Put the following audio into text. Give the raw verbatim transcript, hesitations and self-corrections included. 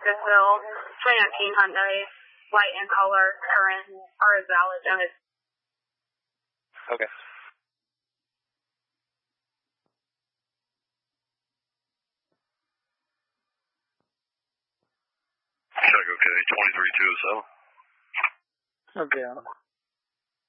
Gainesville, twenty nineteen Hyundai, white in color, current, are valid. Notice. Okay. Check, okay, twenty-three two oh seven. Okay.